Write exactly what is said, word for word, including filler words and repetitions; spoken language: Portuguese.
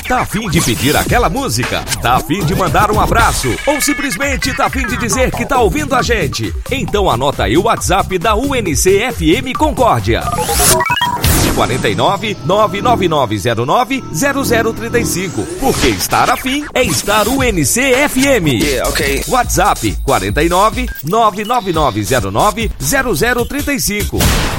Tá afim de pedir aquela música? Tá afim de mandar um abraço? Ou simplesmente tá afim de dizer que tá ouvindo a gente? Então anota aí o WhatsApp da U N C F M Concórdia. quarenta e nove, nove nove nove zero nove, zero zero trinta e cinco. Porque estar afim é estar U N C F M. Yeah, okay. WhatsApp quarenta e nove, nove nove nove zero nove, zero zero trinta e cinco.